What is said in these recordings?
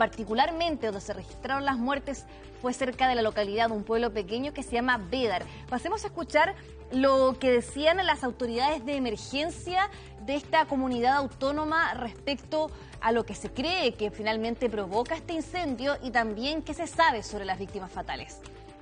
particularmente donde se registraron las muertes fue cerca de la localidad de un pueblo pequeño que se llama Bédar. Pasemos a escuchar lo que decían las autoridades de emergencia de esta comunidad autónoma respecto a lo que se cree que finalmente provoca este incendio y también qué se sabe sobre las víctimas fatales.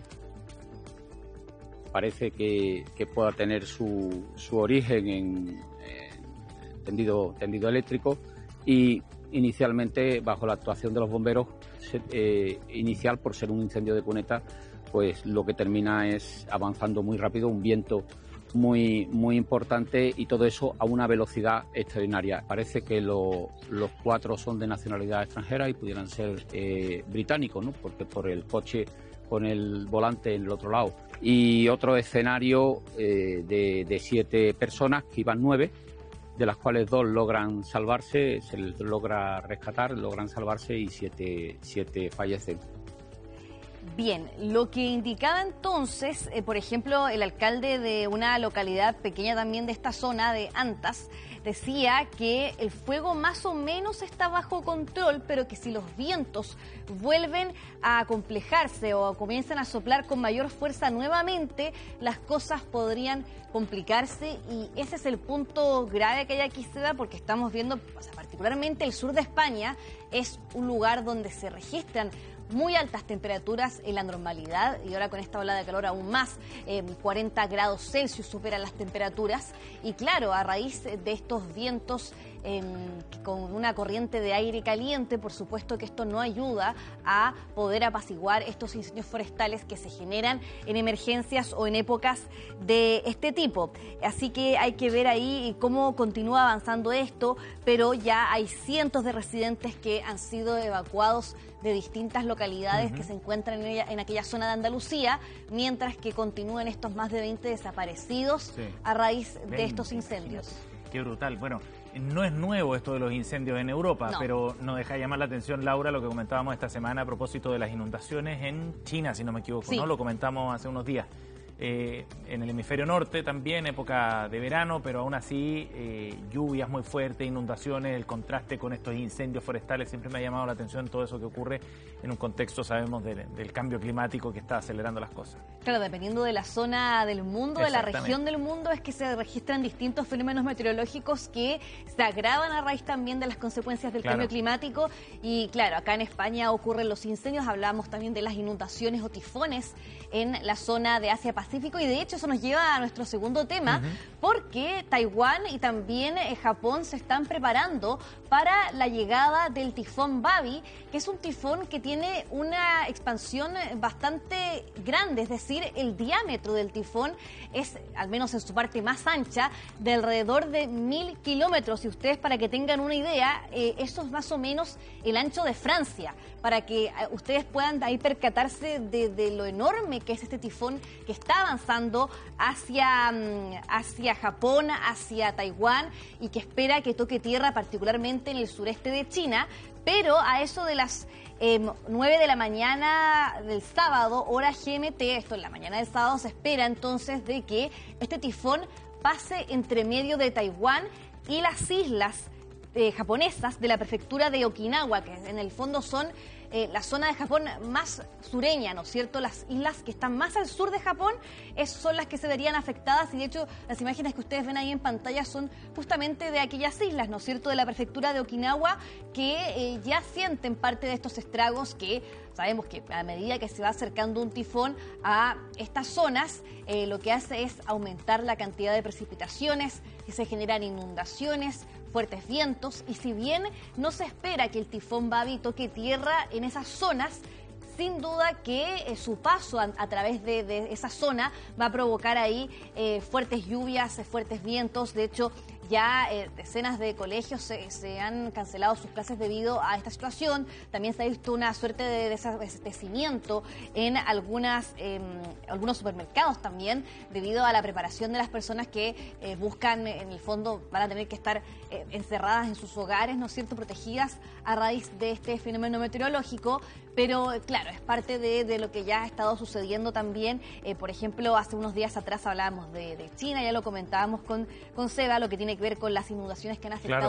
Parece que pueda tener su origen en tendido eléctrico y inicialmente bajo la actuación de los bomberos inicial por ser un incendio de cuneta, pues lo que termina es avanzando muy rápido, un viento muy importante y todo eso a una velocidad extraordinaria. Parece que los 4 son de nacionalidad extranjera y pudieran ser británicos, ¿no? Porque por el coche con el volante en el otro lado. Y otro escenario de 7 personas, que iban 9, de las cuales 2 logran salvarse, se les logra rescatar, logran salvarse y 7 fallecen. Bien, lo que indicaba entonces, por ejemplo, el alcalde de una localidad pequeña también de esta zona, de Antas, decía que el fuego más o menos está bajo control, pero que si los vientos vuelven a complejarse o comienzan a soplar con mayor fuerza nuevamente, las cosas podrían complicarse y ese es el punto grave que hay aquí, Seda, porque estamos viendo, o sea, particularmente el sur de España es un lugar donde se registran muy altas temperaturas en la normalidad y ahora con esta ola de calor aún más, 40 grados Celsius superan las temperaturas y claro, a raíz de estos vientos con una corriente de aire caliente, por supuesto que esto no ayuda a poder apaciguar estos incendios forestales que se generan en emergencias o en épocas de este tipo. Así que hay que ver ahí cómo continúa avanzando esto, pero ya hay cientos de residentes que han sido evacuados de distintas localidades que se encuentran en aquella zona de Andalucía, mientras que continúan estos más de 20 desaparecidos a raíz de estos incendios. Qué brutal. Bueno, no es nuevo esto de los incendios en Europa, pero no deja de llamar la atención, Laura, lo que comentábamos esta semana a propósito de las inundaciones en China, si no me equivoco, ¿no? Lo comentamos hace unos días. En el hemisferio norte también, época de verano, pero aún así lluvias muy fuertes, inundaciones, el contraste con estos incendios forestales, siempre me ha llamado la atención todo eso que ocurre en un contexto, sabemos, del cambio climático que está acelerando las cosas. Claro, dependiendo de la zona del mundo, de la región del mundo, es que se registran distintos fenómenos meteorológicos que se agravan a raíz también de las consecuencias del cambio climático y claro, acá en España ocurren los incendios, hablamos también de las inundaciones o tifones en la zona de Asia-Pacífico y de hecho eso nos lleva a nuestro segundo tema porque Taiwán y también Japón se están preparando para la llegada del tifón Babi, que es un tifón que tiene una expansión bastante grande, es decir, el diámetro del tifón es, al menos en su parte más ancha, de alrededor de 1000 kilómetros y ustedes para que tengan una idea, eso es más o menos el ancho de Francia, para que ustedes puedan ahí percatarse de lo enorme que es este tifón que está avanzando hacia Japón, hacia Taiwán y que espera que toque tierra particularmente en el sureste de China, pero a eso de las 9 de la mañana del sábado, hora GMT, esto en la mañana del sábado, se espera entonces de que este tifón pase entre medio de Taiwán y las islas japonesas de la prefectura de Okinawa, que en el fondo son la zona de Japón más sureña, ¿no es cierto? Las islas que están más al sur de Japón son las que se verían afectadas y de hecho las imágenes que ustedes ven ahí en pantalla son justamente de aquellas islas, ¿no es cierto? De la prefectura de Okinawa que ya sienten parte de estos estragos que sabemos que a medida que se va acercando un tifón a estas zonas, lo que hace es aumentar la cantidad de precipitaciones, que se generan inundaciones, fuertes vientos y si bien no se espera que el tifón Babi toque tierra en esas zonas, sin duda que su paso a través de esa zona va a provocar ahí fuertes lluvias, fuertes vientos. De hecho, ya decenas de colegios se han cancelado sus clases debido a esta situación. También se ha visto una suerte de desabastecimiento en algunos supermercados también, debido a la preparación de las personas que buscan, en el fondo, van a tener que estar encerradas en sus hogares, ¿no es cierto?, protegidas a raíz de este fenómeno meteorológico. Pero claro, es parte de lo que ya ha estado sucediendo también. Por ejemplo, hace unos días atrás hablábamos de China, ya lo comentábamos con Seba, lo que tiene que ver con las inundaciones que han afectado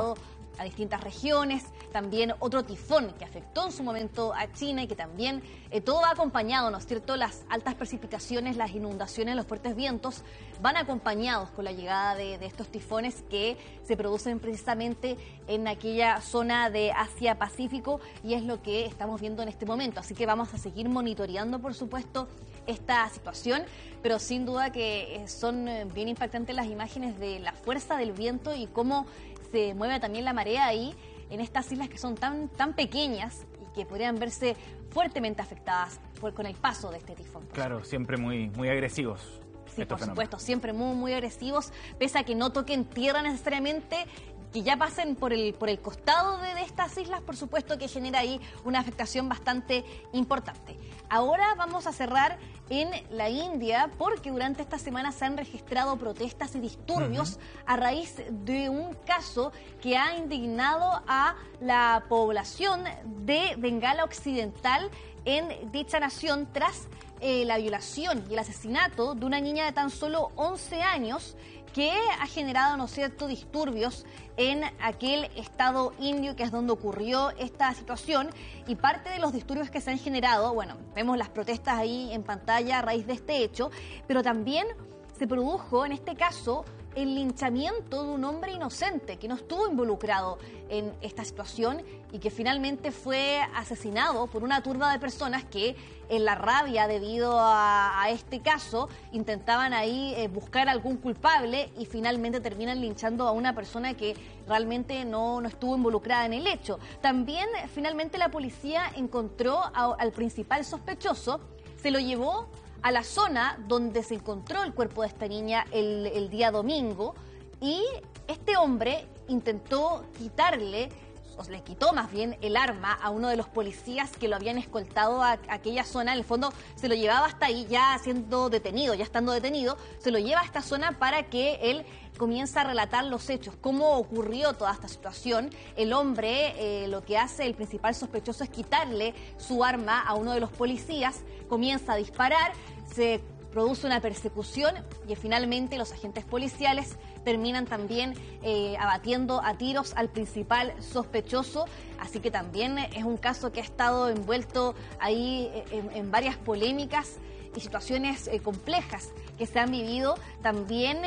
a distintas regiones, también otro tifón que afectó en su momento a China y que también todo va acompañado, ¿no es cierto? Las altas precipitaciones, las inundaciones, los fuertes vientos van acompañados con la llegada de estos tifones que se producen precisamente en aquella zona de Asia-Pacífico y es lo que estamos viendo en este momento. Así que vamos a seguir monitoreando, por supuesto, esta situación, pero sin duda que son bien impactantes las imágenes de la fuerza del viento y cómo se mueve también la marea ahí en estas islas que son tan pequeñas y que podrían verse fuertemente afectadas con el paso de este tifón. Claro, siempre muy agresivos. Sí, por supuesto, siempre muy agresivos, pese a que no toquen tierra necesariamente, que ya pasen por el costado de estas islas, por supuesto que genera ahí una afectación bastante importante. Ahora vamos a cerrar en la India porque durante esta semana se han registrado protestas y disturbios a raíz de un caso que ha indignado a la población de Bengala Occidental en dicha nación tras la violación y el asesinato de una niña de tan solo 11 años que ha generado, ¿no es cierto?, disturbios en aquel estado indio que es donde ocurrió esta situación y parte de los disturbios que se han generado, bueno, vemos las protestas ahí en pantalla a raíz de este hecho, pero también se produjo en este caso el linchamiento de un hombre inocente que no estuvo involucrado en esta situación y que finalmente fue asesinado por una turba de personas que en la rabia debido a este caso intentaban ahí buscar algún culpable y finalmente terminan linchando a una persona que realmente no estuvo involucrada en el hecho. También finalmente la policía encontró al principal sospechoso, se lo llevó a la zona donde se encontró el cuerpo de esta niña el día domingo y este hombre intentó quitarle, o le quitó más bien el arma a uno de los policías que lo habían escoltado a aquella zona. En el fondo se lo llevaba hasta ahí ya siendo detenido, ya estando detenido, se lo lleva a esta zona para que él comienza a relatar los hechos, cómo ocurrió toda esta situación. El hombre lo que hace, el principal sospechoso, es quitarle su arma a uno de los policías, comienza a disparar, se produce una persecución y finalmente los agentes policiales terminan también abatiendo a tiros al principal sospechoso. Así que también es un caso que ha estado envuelto ahí en varias polémicas y situaciones complejas que se han vivido también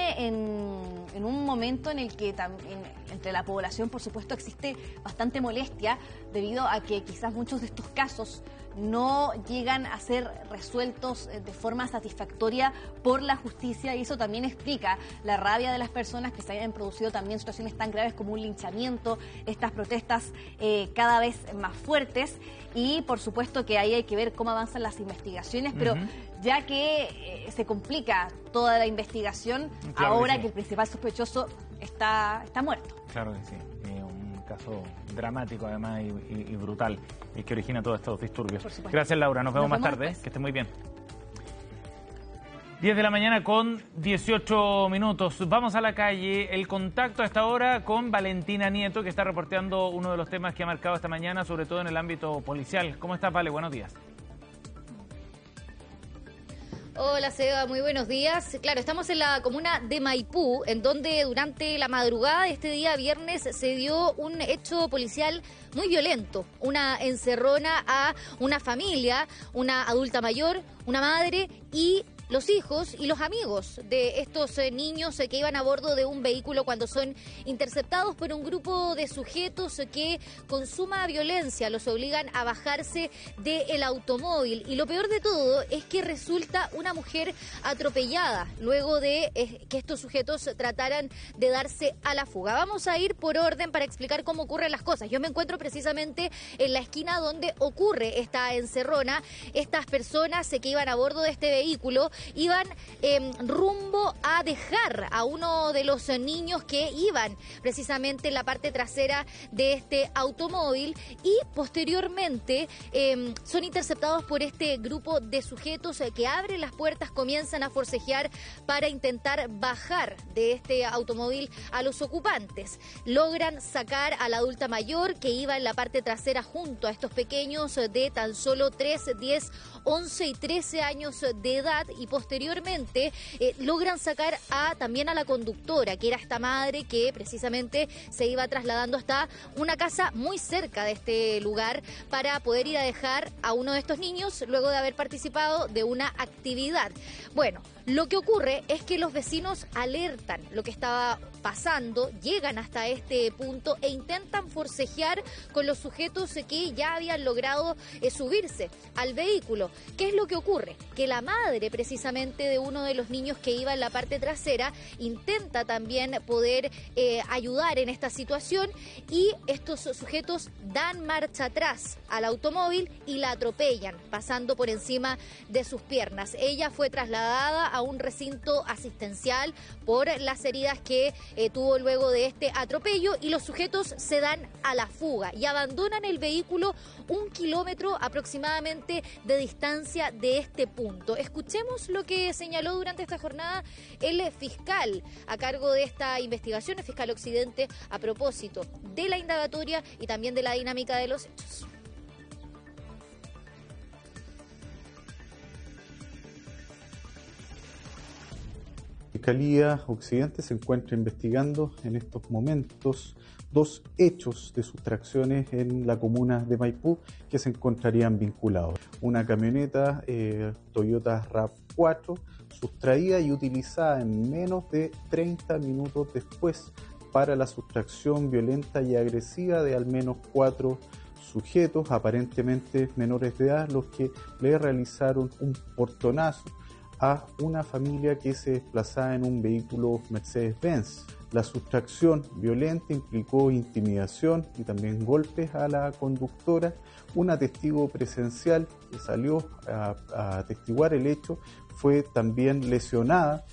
en un momento en el que entre la población, por supuesto, existe bastante molestia debido a que quizás muchos de estos casos no llegan a ser resueltos de forma satisfactoria por la justicia y eso también explica la rabia de las personas que se hayan producido también situaciones tan graves como un linchamiento, estas protestas cada vez más fuertes y por supuesto que ahí hay que ver cómo avanzan las investigaciones, pero ya que se complica toda la investigación, claro ahora que el principal sospechoso está muerto. Claro que sí. Caso dramático además y brutal el que origina todos estos disturbios. Gracias Laura, nos vemos más tarde, que esté muy bien. 10 de la mañana con 18 minutos. Vamos a la calle. El contacto a esta hora con Valentina Nieto, que está reporteando uno de los temas que ha marcado esta mañana, sobre todo en el ámbito policial. ¿Cómo estás, Vale? Buenos días. Hola Seba, muy buenos días. Claro, estamos en la comuna de Maipú, en donde durante la madrugada de este día viernes se dio un hecho policial muy violento. Una encerrona a una familia, una adulta mayor, una madre y los hijos y los amigos de estos niños que iban a bordo de un vehículo cuando son interceptados por un grupo de sujetos que con suma violencia los obligan a bajarse del automóvil. Y lo peor de todo es que resulta una mujer atropellada luego de que estos sujetos trataran de darse a la fuga. Vamos a ir por orden para explicar cómo ocurren las cosas. Yo me encuentro precisamente en la esquina donde ocurre esta encerrona. Estas personas que iban a bordo de este vehículo iban rumbo a dejar a uno de los niños que iban precisamente en la parte trasera de este automóvil y posteriormente son interceptados por este grupo de sujetos que abren las puertas, comienzan a forcejear para intentar bajar de este automóvil a los ocupantes. Logran sacar a la adulta mayor que iba en la parte trasera junto a estos pequeños de tan solo 3, 10, 11 y 13 años de edad y y posteriormente logran sacar también a la conductora, que era esta madre que precisamente se iba trasladando hasta una casa muy cerca de este lugar para poder ir a dejar a uno de estos niños luego de haber participado de una actividad. Bueno, lo que ocurre es que los vecinos alertan lo que estaba pasando, llegan hasta este punto e intentan forcejear con los sujetos que ya habían logrado subirse al vehículo. ¿Qué es lo que ocurre? Que la madre precisamente de uno de los niños que iba en la parte trasera intenta también poder ayudar en esta situación y estos sujetos dan marcha atrás al automóvil y la atropellan, pasando por encima de sus piernas. Ella fue trasladada a un recinto asistencial por las heridas que tuvo luego de este atropello y los sujetos se dan a la fuga y abandonan el vehículo 1 kilómetro aproximadamente de distancia de este punto. Escuchemos lo que señaló durante esta jornada el fiscal a cargo de esta investigación, el fiscal Occidente, a propósito de la indagatoria y también de la dinámica de los hechos. Fiscalía Occidente se encuentra investigando en estos momentos 2 hechos de sustracciones en la comuna de Maipú que se encontrarían vinculados. Una camioneta Toyota RAV4 sustraída y utilizada en menos de 30 minutos después para la sustracción violenta y agresiva de al menos 4 sujetos, aparentemente menores de edad, los que le realizaron un portonazo a una familia que se desplazaba en un vehículo Mercedes-Benz. La sustracción violenta implicó intimidación y también golpes a la conductora. Una testigo presencial que salió a atestiguar el hecho fue también lesionada.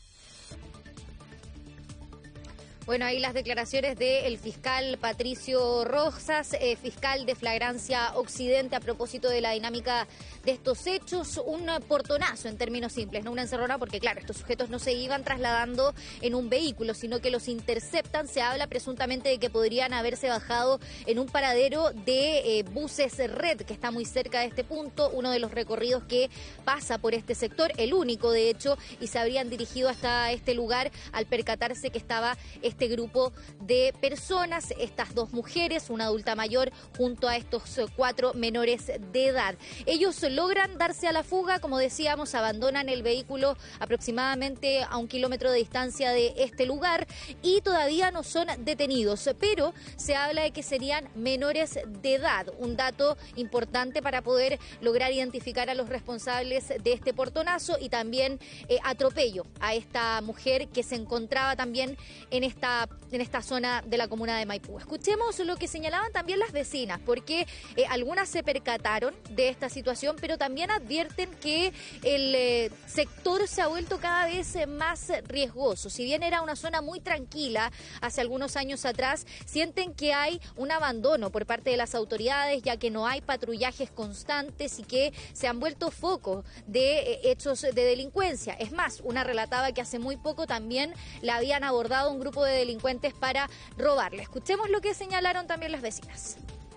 Bueno, ahí las declaraciones del fiscal Patricio Rosas, fiscal de Flagrancia Occidente, a propósito de la dinámica de estos hechos. Un portonazo en términos simples, no una encerrona, porque claro, estos sujetos no se iban trasladando en un vehículo, sino que los interceptan. Se habla presuntamente de que podrían haberse bajado en un paradero de buses Red, que está muy cerca de este punto, uno de los recorridos que pasa por este sector, el único de hecho, y se habrían dirigido hasta este lugar al percatarse que estaba este grupo de personas, estas 2 mujeres, una adulta mayor, junto a estos 4 menores de edad. Ellos logran darse a la fuga, como decíamos, abandonan el vehículo aproximadamente a 1 kilómetro de distancia de este lugar y todavía no son detenidos, pero se habla de que serían menores de edad, un dato importante para poder lograr identificar a los responsables de este portonazo y también atropello a esta mujer que se encontraba también en esta zona de la comuna de Maipú. Escuchemos lo que señalaban también las vecinas, porque algunas se percataron de esta situación, pero también advierten que el sector se ha vuelto cada vez más riesgoso. Si bien era una zona muy tranquila hace algunos años atrás, sienten que hay un abandono por parte de las autoridades, ya que no hay patrullajes constantes y que se han vuelto foco de hechos de delincuencia. Es más, una relataba que hace muy poco también la habían abordado un grupo de delincuentes para robarle. Escuchemos lo que señalaron también las vecinas.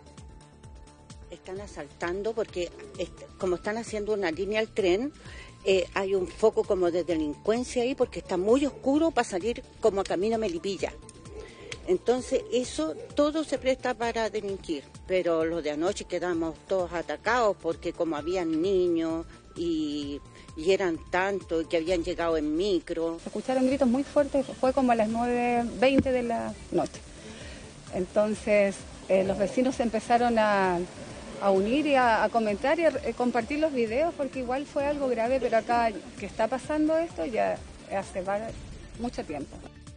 Están asaltando porque como están haciendo una línea al tren, hay un foco como de delincuencia ahí porque está muy oscuro para salir como a camino a Melipilla. Entonces eso todo se presta para delinquir, pero los de anoche quedamos todos atacados porque como habían niños y eran tantos que habían llegado en micro. Escucharon gritos muy fuertes, fue como a las 9:20 de la noche. Entonces los vecinos empezaron a unir y a comentar y a compartir los videos porque igual fue algo grave, pero acá que está pasando esto ya hace mucho tiempo.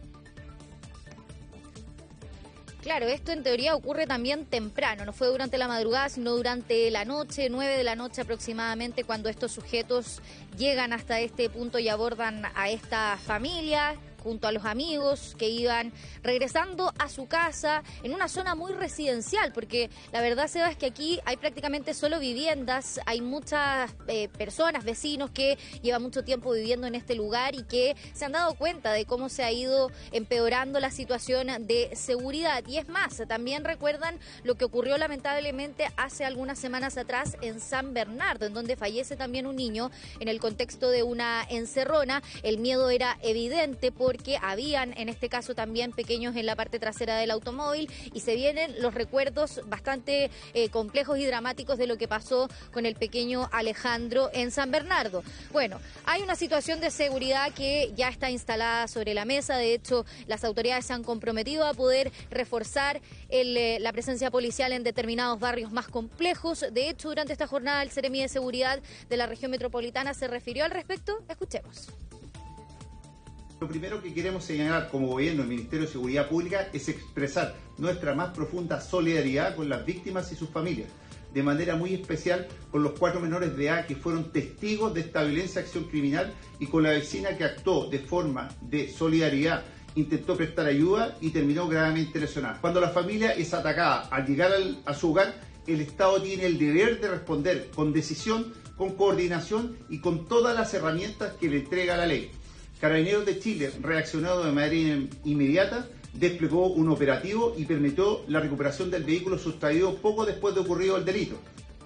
Claro, esto en teoría ocurre también temprano, no fue durante la madrugada, sino durante la noche, 9 de la noche aproximadamente, cuando estos sujetos llegan hasta este punto y abordan a esta familia, junto a los amigos que iban regresando a su casa en una zona muy residencial, porque la verdad, Seba, es que aquí hay prácticamente solo viviendas, hay muchas personas, vecinos que llevan mucho tiempo viviendo en este lugar y que se han dado cuenta de cómo se ha ido empeorando la situación de seguridad. Y es más, también recuerdan lo que ocurrió lamentablemente hace algunas semanas atrás en San Bernardo, en donde fallece también un niño en el contexto de una encerrona. El miedo era evidente porque habían, en este caso, también pequeños en la parte trasera del automóvil, y se vienen los recuerdos bastante complejos y dramáticos de lo que pasó con el pequeño Alejandro en San Bernardo. Bueno, hay una situación de seguridad que ya está instalada sobre la mesa. De hecho, las autoridades se han comprometido a poder reforzar la presencia policial en determinados barrios más complejos. De hecho, durante esta jornada, el Seremi de Seguridad de la región metropolitana se refirió al respecto. Escuchemos. Lo primero que queremos señalar como gobierno, el Ministerio de Seguridad Pública, es expresar nuestra más profunda solidaridad con las víctimas y sus familias, de manera muy especial con los 4 menores de edad que fueron testigos de esta violencia de acción criminal y con la vecina que actuó de forma de solidaridad, intentó prestar ayuda y terminó gravemente lesionada. Cuando la familia es atacada al llegar a su hogar, el Estado tiene el deber de responder con decisión, con coordinación y con todas las herramientas que le entrega la ley. Carabineros de Chile, reaccionado de manera inmediata, desplegó un operativo y permitió la recuperación del vehículo sustraído poco después de ocurrido el delito.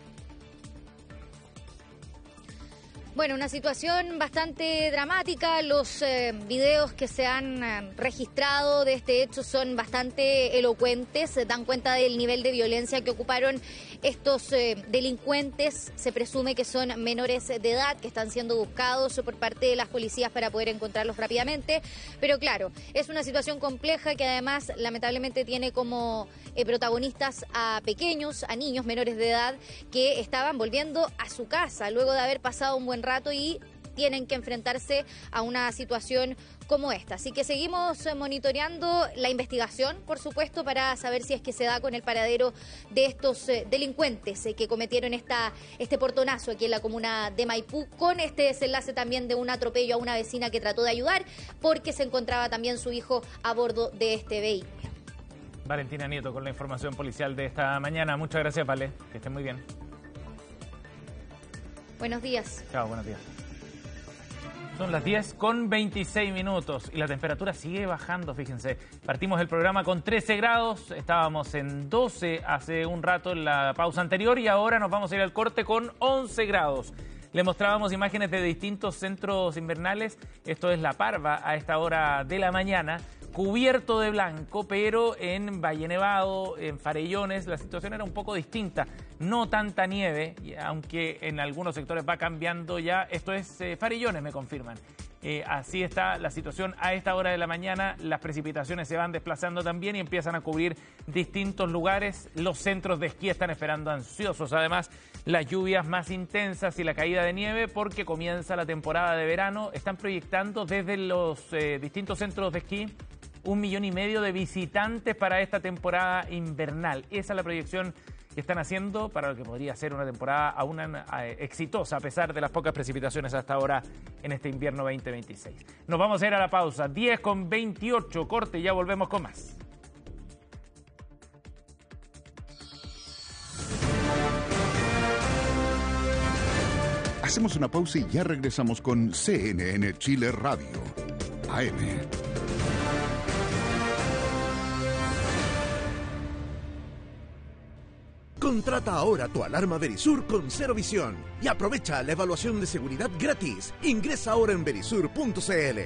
Bueno, una situación bastante dramática. Los videos que se han registrado de este hecho son bastante elocuentes, dan cuenta del nivel de violencia que ocuparon estos delincuentes. Se presume que son menores de edad que están siendo buscados por parte de las policías para poder encontrarlos rápidamente. Pero claro, es una situación compleja que además lamentablemente tiene como protagonistas a pequeños, a niños menores de edad que estaban volviendo a su casa luego de haber pasado un buen rato y tienen que enfrentarse a una situación como esta. Así que seguimos monitoreando la investigación, por supuesto, para saber si es que se da con el paradero de estos delincuentes que cometieron este portonazo aquí en la comuna de Maipú, con este desenlace también de un atropello a una vecina que trató de ayudar porque se encontraba también su hijo a bordo de este vehículo. Valentina Nieto con la información policial de esta mañana. Muchas gracias, Vale. Que estén muy bien. Buenos días. Chao, buenos días. Son las 10:26 y la temperatura sigue bajando, fíjense. Partimos el programa con 13 grados, estábamos en 12 hace un rato en la pausa anterior y ahora nos vamos a ir al corte con 11 grados. Le mostrábamos imágenes de distintos centros invernales. Esto es La Parva a esta hora de la mañana, cubierto de blanco, pero en Valle Nevado, en Farellones, la situación era un poco distinta. No tanta nieve, aunque en algunos sectores va cambiando ya. Esto es Farellones, me confirman. Así está la situación a esta hora de la mañana. Las precipitaciones se van desplazando también y empiezan a cubrir distintos lugares. Los centros de esquí están esperando ansiosos. Además, las lluvias más intensas y la caída de nieve porque comienza la temporada de verano. Están proyectando desde los distintos centros de esquí 1,5 millones de visitantes para esta temporada invernal. Esa es la proyección que están haciendo para lo que podría ser una temporada aún exitosa a pesar de las pocas precipitaciones hasta ahora en este invierno 2026. Nos vamos a ir a la pausa, 10:28, corte y ya volvemos con más. Hacemos una pausa y ya regresamos con CNN Chile Radio, AM. Contrata ahora tu alarma Verisur con Cero Visión y aprovecha la evaluación de seguridad gratis. Ingresa ahora en verisur.cl.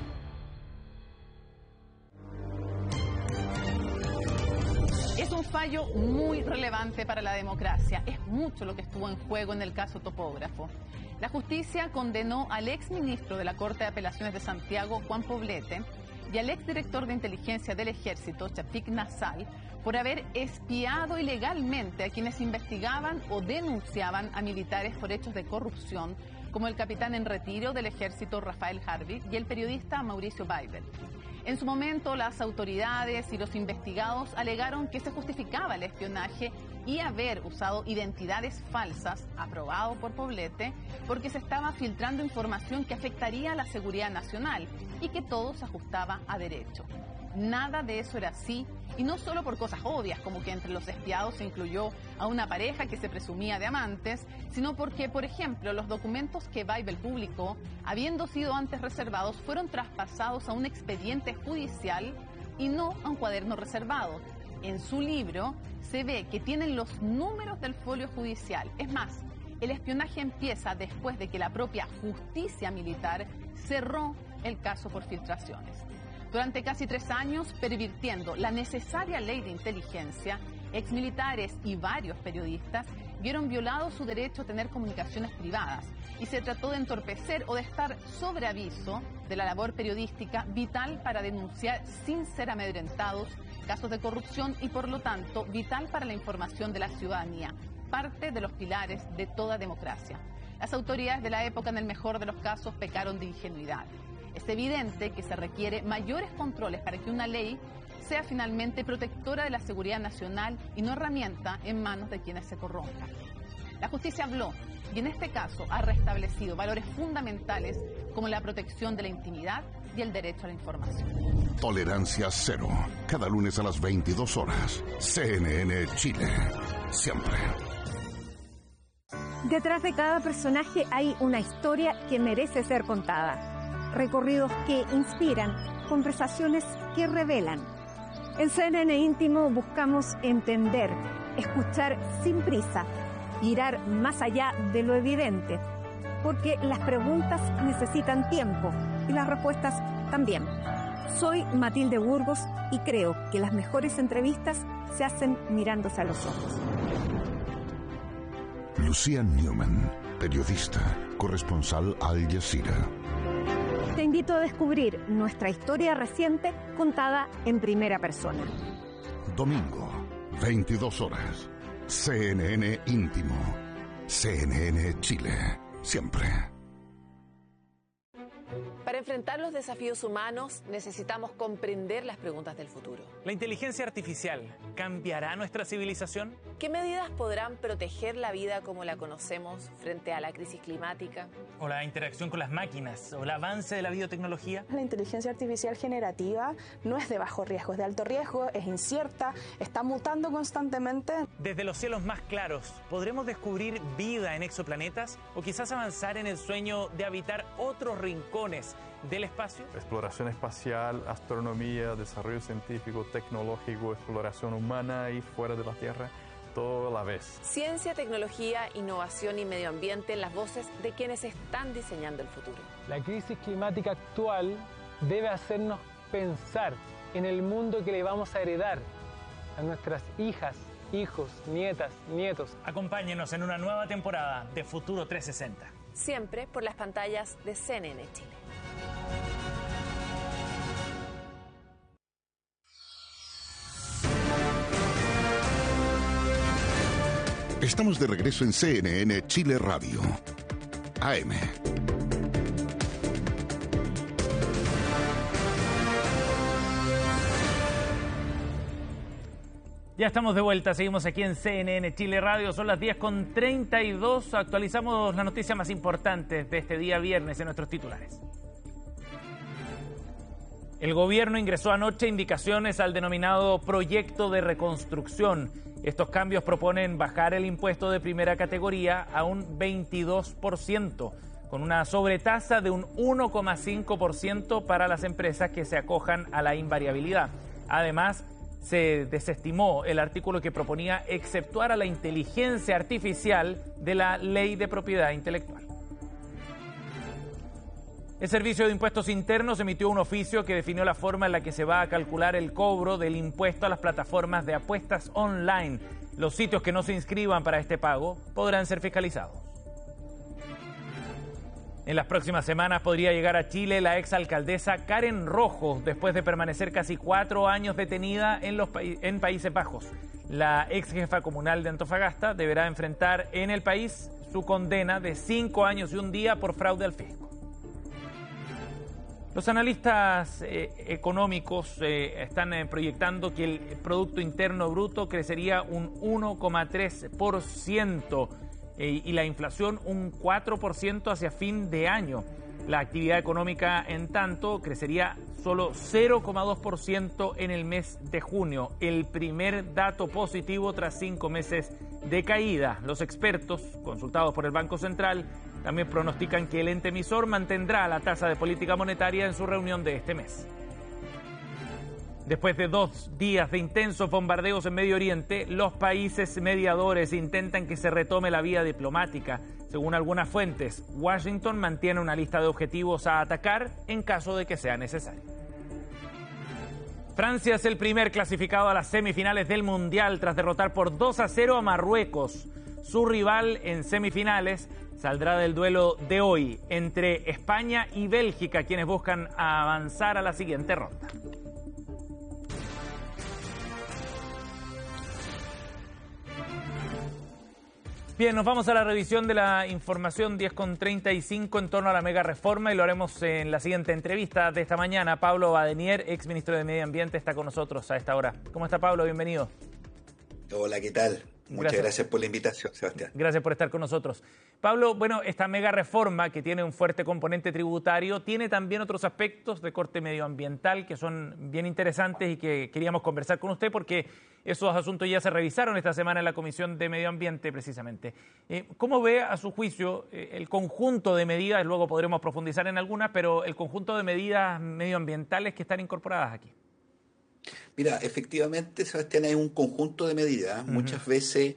Es un fallo muy relevante para la democracia. Es mucho lo que estuvo en juego en el caso Topógrafo. La justicia condenó al exministro de la Corte de Apelaciones de Santiago, Juan Poblete, y al exdirector de inteligencia del Ejército, Chapik Nassal, por haber espiado ilegalmente a quienes investigaban o denunciaban a militares por hechos de corrupción, como el capitán en retiro del Ejército, Rafael Harvey, y el periodista Mauricio Baibel. En su momento, las autoridades y los investigados alegaron que se justificaba el espionaje y haber usado identidades falsas, aprobado por Poblete, porque se estaba filtrando información que afectaría a la seguridad nacional y que todo se ajustaba a derecho. Nada de eso era así, y no solo por cosas obvias, como que entre los espiados se incluyó a una pareja que se presumía de amantes, sino porque, por ejemplo, los documentos que Weibel publicó, habiendo sido antes reservados, fueron traspasados a un expediente judicial y no a un cuaderno reservado. En su libro se ve que tienen los números del folio judicial. Es más, el espionaje empieza después de que la propia justicia militar cerró el caso por filtraciones. Durante casi 3 años, pervirtiendo la necesaria ley de inteligencia, exmilitares y varios periodistas vieron violado su derecho a tener comunicaciones privadas y se trató de entorpecer o de estar sobre aviso de la labor periodística vital para denunciar sin ser amedrentados casos de corrupción y, por lo tanto, vital para la información de la ciudadanía, parte de los pilares de toda democracia. Las autoridades de la época, en el mejor de los casos, pecaron de ingenuidad. Es evidente que se requiere mayores controles para que una ley sea finalmente protectora de la seguridad nacional y no herramienta en manos de quienes se corrompan. La justicia habló y en este caso ha restablecido valores fundamentales como la protección de la intimidad y el derecho a la información. Tolerancia cero. Cada lunes a las 22 horas. CNN Chile. Siempre. Detrás de cada personaje hay una historia que merece ser contada. Recorridos que inspiran, conversaciones que revelan. En CNN Íntimo buscamos entender, escuchar sin prisa, mirar más allá de lo evidente, porque las preguntas necesitan tiempo y las respuestas también. Soy Matilde Burgos y creo que las mejores entrevistas se hacen mirándose a los ojos. Lucía Newman, periodista, corresponsal Al Jazeera. Te invito a descubrir nuestra historia reciente contada en primera persona. Domingo, 22 horas. CNN Íntimo. CNN Chile. Siempre. Para enfrentar los desafíos humanos necesitamos comprender las preguntas del futuro. ¿La inteligencia artificial cambiará nuestra civilización? ¿Qué medidas podrán proteger la vida como la conocemos frente a la crisis climática? ¿O la interacción con las máquinas? ¿O el avance de la biotecnología? La inteligencia artificial generativa no es de bajo riesgo, es de alto riesgo, es incierta, está mutando constantemente. Desde los cielos más claros, ¿podremos descubrir vida en exoplanetas? ¿O quizás avanzar en el sueño de habitar otros rincones del espacio? Exploración espacial, astronomía, desarrollo científico, tecnológico, exploración humana y fuera de la Tierra, todo a la vez. Ciencia, tecnología, innovación y medio ambiente en las voces de quienes están diseñando el futuro. La crisis climática actual debe hacernos pensar en el mundo que le vamos a heredar a nuestras hijas, hijos, nietas, nietos. Acompáñenos en una nueva temporada de Futuro 360. Siempre por las pantallas de CNN Chile. Estamos de regreso en CNN Chile Radio. AM. Ya estamos de vuelta, seguimos aquí en CNN Chile Radio, son las 10:32, actualizamos las noticias más importantes de este día viernes en nuestros titulares. El gobierno ingresó anoche indicaciones al denominado proyecto de reconstrucción. Estos cambios proponen bajar el impuesto de primera categoría a un 22%, con una sobretasa de un 1,5% para las empresas que se acojan a la invariabilidad. Además, se desestimó el artículo que proponía exceptuar a la inteligencia artificial de la Ley de Propiedad Intelectual. El Servicio de Impuestos Internos emitió un oficio que definió la forma en la que se va a calcular el cobro del impuesto a las plataformas de apuestas online. Los sitios que no se inscriban para este pago podrán ser fiscalizados. En las próximas semanas podría llegar a Chile la exalcaldesa Karen Rojo, después de permanecer casi 4 años detenida en Países Bajos. La ex jefa comunal de Antofagasta deberá enfrentar en el país su condena de 5 años y un día por fraude al fisco. Los analistas económicos están proyectando que el Producto Interno Bruto crecería un 1,3% y la inflación un 4% hacia fin de año. La actividad económica, en tanto, crecería solo 0,2% en el mes de junio, el primer dato positivo tras 5 meses de caída. Los expertos, consultados por el Banco Central, también pronostican que el ente emisor mantendrá la tasa de política monetaria en su reunión de este mes. Después de 2 días de intensos bombardeos en Medio Oriente, los países mediadores intentan que se retome la vía diplomática. Según algunas fuentes, Washington mantiene una lista de objetivos a atacar en caso de que sea necesario. Francia es el primer clasificado a las semifinales del Mundial tras derrotar por 2-0 a Marruecos. Su rival en semifinales saldrá del duelo de hoy entre España y Bélgica, quienes buscan avanzar a la siguiente ronda. Bien, nos vamos a la revisión de la información 10:35 en torno a la mega reforma y lo haremos en la siguiente entrevista de esta mañana. Pablo Badenier, ex ministro de Medio Ambiente, está con nosotros a esta hora. ¿Cómo está, Pablo? Bienvenido. Hola, ¿qué tal? Muchas gracias por la invitación, Sebastián. Gracias por estar con nosotros. Pablo, bueno, esta mega reforma que tiene un fuerte componente tributario, tiene también otros aspectos de corte medioambiental que son bien interesantes y que queríamos conversar con usted porque esos asuntos ya se revisaron esta semana en la Comisión de Medio Ambiente precisamente. ¿Cómo ve a su juicio el conjunto de medidas, luego podremos profundizar en algunas, pero el conjunto de medidas medioambientales que están incorporadas aquí? Mira, efectivamente, Sebastián, hay un conjunto de medidas. Muchas veces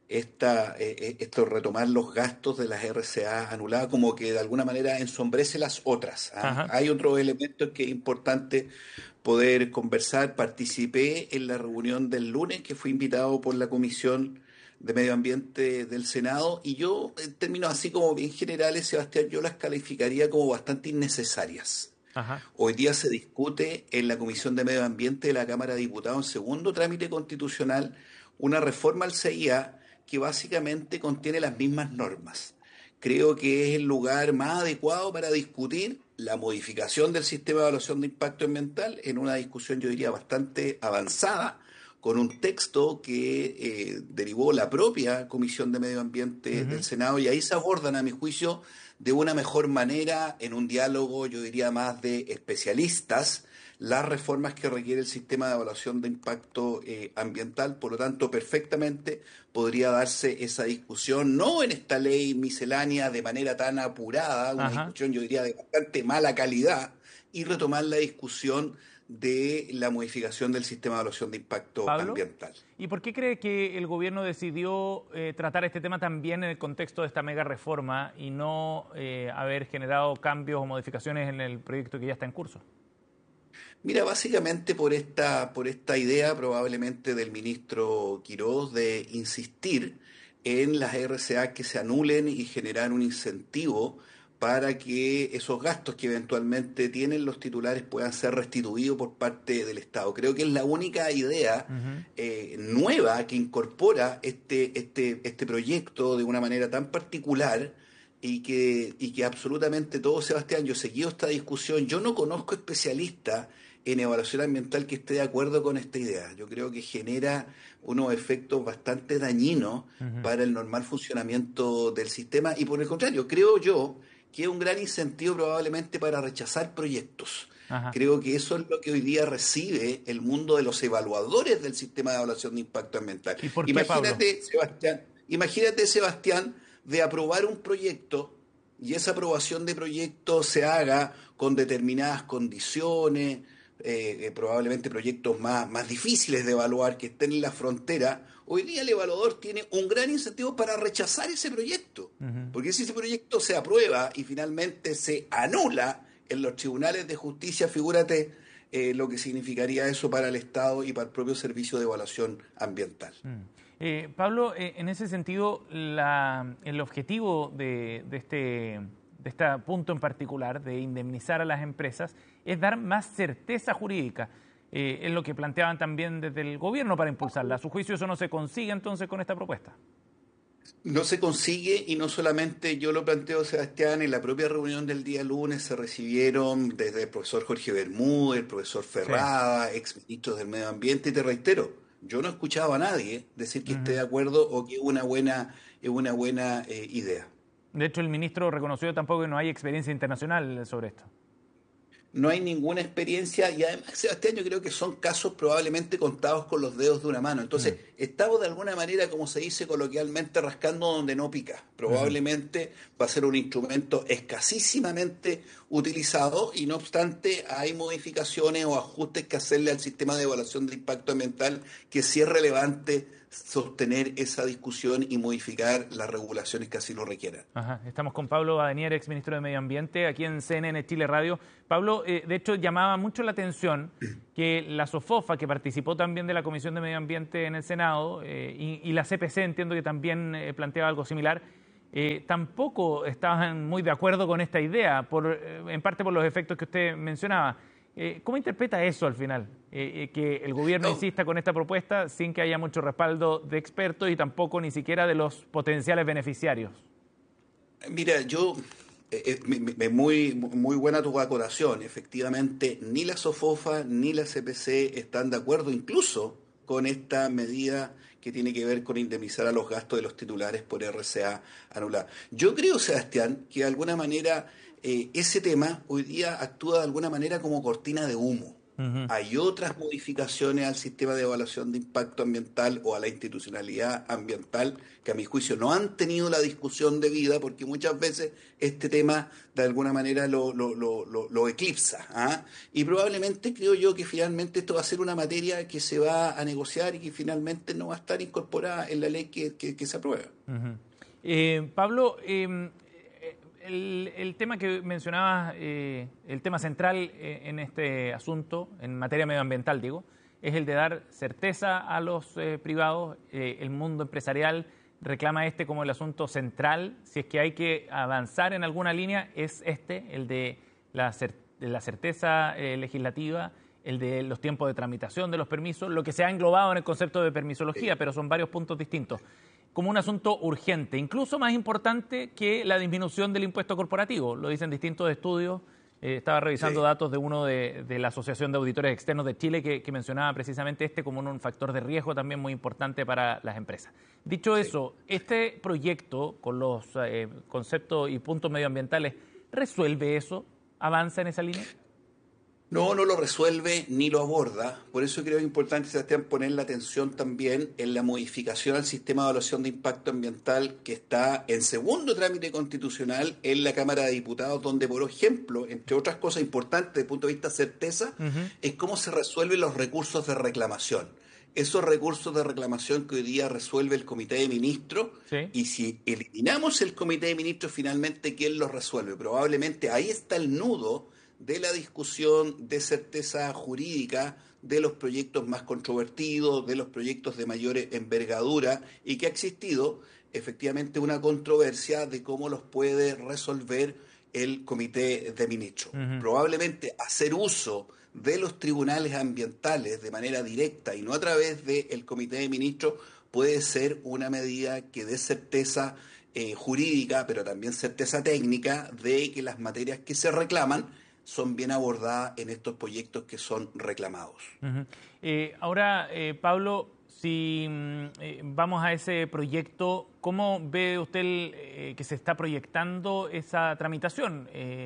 esto retomar los gastos de las RCA anuladas como que de alguna manera ensombrece las otras. Hay otros elementos que es importante poder conversar. Participé en la reunión del lunes que fui invitado por la Comisión de Medio Ambiente del Senado y yo, en términos así como bien generales, Sebastián, yo las calificaría como bastante innecesarias. Hoy día se discute en la Comisión de Medio Ambiente de la Cámara de Diputados en segundo trámite constitucional una reforma al CIA que básicamente contiene las mismas normas. Creo que es el lugar más adecuado para discutir la modificación del sistema de evaluación de impacto ambiental en una discusión, yo diría, bastante avanzada, con un texto que derivó la propia Comisión de Medio Ambiente del Senado y ahí se abordan, a mi juicio, de una mejor manera, en un diálogo, yo diría, más de especialistas, las reformas que requiere el sistema de evaluación de impacto ambiental. Por lo tanto, perfectamente podría darse esa discusión, no en esta ley miscelánea de manera tan apurada, una discusión, yo diría, de bastante mala calidad, y retomar la discusión de la modificación del sistema de evaluación de impacto ambiental. ¿Y por qué cree que el gobierno decidió tratar este tema también en el contexto de esta mega reforma y no haber generado cambios o modificaciones en el proyecto que ya está en curso? Mira, básicamente por esta idea probablemente del ministro Quirós de insistir en las RCA que se anulen y generar un incentivo para que esos gastos que eventualmente tienen los titulares puedan ser restituidos por parte del Estado. Creo que es la única idea nueva que incorpora este proyecto de una manera tan particular y que absolutamente todo, Sebastián, yo he seguido esta discusión, yo no conozco especialistas en evaluación ambiental que esté de acuerdo con esta idea. Yo creo que genera unos efectos bastante dañinos para el normal funcionamiento del sistema y por el contrario, creo yo que es un gran incentivo probablemente para rechazar proyectos. Creo que eso es lo que hoy día recibe el mundo de los evaluadores del sistema de evaluación de impacto ambiental. ¿Y por qué, Pablo? Imagínate, Sebastián, de aprobar un proyecto y esa aprobación de proyecto se haga con determinadas condiciones, probablemente proyectos más difíciles de evaluar, que estén en la frontera. Hoy día el evaluador tiene un gran incentivo para rechazar ese proyecto, porque si ese proyecto se aprueba y finalmente se anula en los tribunales de justicia, figúrate lo que significaría eso para el Estado y para el propio servicio de evaluación ambiental. Pablo, en ese sentido, el objetivo de este punto en particular, de indemnizar a las empresas, es dar más certeza jurídica. Es lo que planteaban también desde el gobierno para impulsarla. ¿A su juicio eso no se consigue entonces con esta propuesta? No se consigue, y no solamente yo lo planteo, Sebastián, en la propia reunión del día lunes se recibieron desde el profesor Jorge Bermúdez, el profesor Ferrada, exministros del Medio Ambiente, y te reitero, yo no he escuchado a nadie decir que esté de acuerdo o que es una buena idea. De hecho, el ministro reconoció tampoco que no hay experiencia internacional sobre esto. No hay ninguna experiencia y además, Sebastián, yo creo que son casos probablemente contados con los dedos de una mano. Entonces, estamos de alguna manera, como se dice coloquialmente, rascando donde no pica. Probablemente va a ser un instrumento escasísimamente utilizado y no obstante hay modificaciones o ajustes que hacerle al sistema de evaluación de impacto ambiental que sí es relevante sostener esa discusión y modificar las regulaciones que así lo requieran. Ajá. Estamos con Pablo Badenier, exministro de Medio Ambiente, aquí en CNN Chile Radio. Pablo, de hecho, llamaba mucho la atención que la SOFOFA, que participó también de la Comisión de Medio Ambiente en el Senado, y la CPC, entiendo que también planteaba algo similar, tampoco estaban muy de acuerdo con esta idea, en parte por los efectos que usted mencionaba. ¿Cómo interpreta eso al final? Que el gobierno insista con esta propuesta sin que haya mucho respaldo de expertos y tampoco ni siquiera de los potenciales beneficiarios. Mira, muy buena tu acotación. Efectivamente, ni la SOFOFA ni la CPC están de acuerdo incluso con esta medida que tiene que ver con indemnizar a los gastos de los titulares por RCA anulada. Yo creo, Sebastián, que de alguna manera ese tema hoy día actúa de alguna manera como cortina de humo. Hay otras modificaciones al sistema de evaluación de impacto ambiental o a la institucionalidad ambiental que a mi juicio no han tenido la discusión debida porque muchas veces este tema de alguna manera lo eclipsa. Y probablemente creo yo que finalmente esto va a ser una materia que se va a negociar y que finalmente no va a estar incorporada en la ley que se aprueba. Pablo, el tema que mencionabas, el tema central en este asunto, en materia medioambiental, digo, es el de dar certeza a los privados. El mundo empresarial reclama como el asunto central. Si es que hay que avanzar en alguna línea, es el de la certeza legislativa, el de los tiempos de tramitación de los permisos, lo que se ha englobado en el concepto de permisología, pero son varios puntos distintos, como un asunto urgente, incluso más importante que la disminución del impuesto corporativo. Lo dicen distintos estudios. Estaba revisando datos de uno de la Asociación de Auditores Externos de Chile que mencionaba precisamente como un factor de riesgo también muy importante para las empresas. Dicho eso, ¿este proyecto con los conceptos y puntos medioambientales resuelve eso? ¿Avanza en esa línea? No lo resuelve ni lo aborda. Por eso creo que es importante, Sebastián, poner la atención también en la modificación al sistema de evaluación de impacto ambiental que está en segundo trámite constitucional en la Cámara de Diputados, donde, por ejemplo, entre otras cosas importantes desde el punto de vista de certeza, es cómo se resuelven los recursos de reclamación. Esos recursos de reclamación que hoy día resuelve el Comité de Ministros, y si eliminamos el Comité de Ministros, finalmente, ¿quién los resuelve? Probablemente ahí está el nudo de la discusión de certeza jurídica de los proyectos más controvertidos, de los proyectos de mayor envergadura, y que ha existido efectivamente una controversia de cómo los puede resolver el Comité de Ministros. Probablemente hacer uso de los tribunales ambientales de manera directa y no a través del Comité de Ministros puede ser una medida que dé certeza jurídica, pero también certeza técnica de que las materias que se reclaman son bien abordadas en estos proyectos que son reclamados. Ahora, Pablo, si vamos a ese proyecto, ¿cómo ve usted que se está proyectando esa tramitación?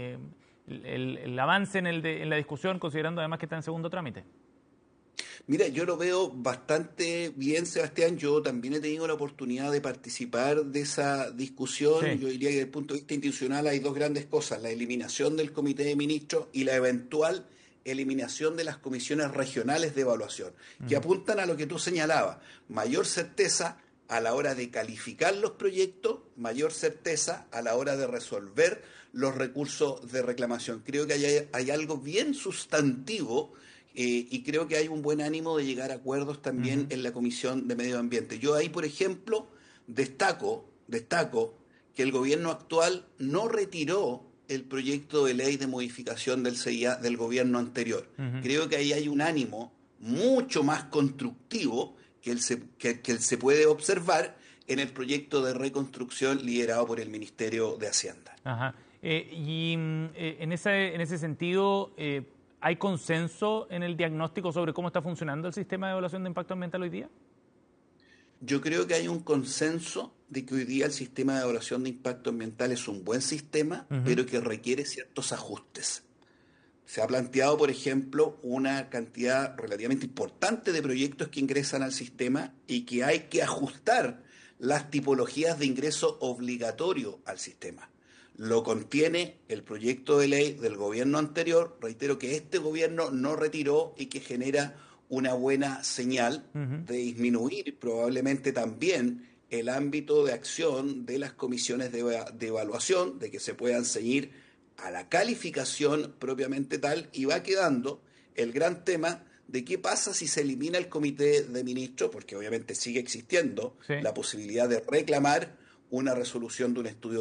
El avance en la discusión, considerando además que está en segundo trámite. Mira, yo lo veo bastante bien, Sebastián. Yo también he tenido la oportunidad de participar de esa discusión. Yo diría que desde el punto de vista institucional hay dos grandes cosas: la eliminación del Comité de Ministros y la eventual eliminación de las comisiones regionales de evaluación, que apuntan a lo que tú señalabas: mayor certeza a la hora de calificar los proyectos, mayor certeza a la hora de resolver los recursos de reclamación. Creo que hay algo bien sustantivo y creo que hay un buen ánimo de llegar a acuerdos también en la Comisión de Medio Ambiente. Yo ahí, por ejemplo, destaco que el gobierno actual no retiró el proyecto de ley de modificación del CIA del gobierno anterior. Creo que ahí hay un ánimo mucho más constructivo que él se puede observar, en el proyecto de reconstrucción liderado por el Ministerio de Hacienda. Ajá. En ese sentido, ¿hay consenso en el diagnóstico sobre cómo está funcionando el sistema de evaluación de impacto ambiental hoy día? Yo creo que hay un consenso de que hoy día el sistema de evaluación de impacto ambiental es un buen sistema, pero que requiere ciertos ajustes. Se ha planteado, por ejemplo, una cantidad relativamente importante de proyectos que ingresan al sistema y que hay que ajustar las tipologías de ingreso obligatorio al sistema. Lo contiene el proyecto de ley del gobierno anterior, reitero que este gobierno no retiró y que genera una buena señal de disminuir probablemente también el ámbito de acción de las comisiones de evaluación, de que se puedan ceñir a la calificación propiamente tal, y va quedando el gran tema de qué pasa si se elimina el comité de ministros, porque obviamente sigue existiendo la posibilidad de reclamar una resolución de un estudio